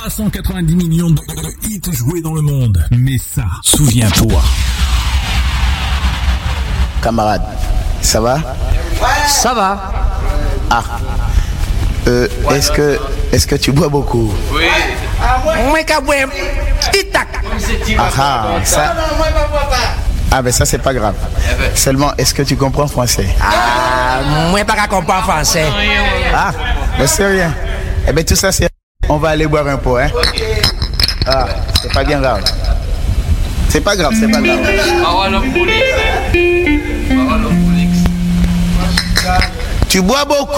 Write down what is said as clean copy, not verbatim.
390 millions de hits joués dans le monde. Mais ça, souviens-toi. Camarade, ça va? Ça va. Ah. Est-ce que tu bois beaucoup? Oui. Moi, qu'à boire. Tic-tac. Ah, ben ça, c'est pas grave. Seulement, est-ce que tu comprends français? Moi, pas qu'à comprendre français. Ah, ben c'est rien. Eh ben tout ça, c'est... On va aller boire un pot, hein? Ah, c'est pas bien grave. C'est pas grave, c'est pas grave. Tu bois beaucoup?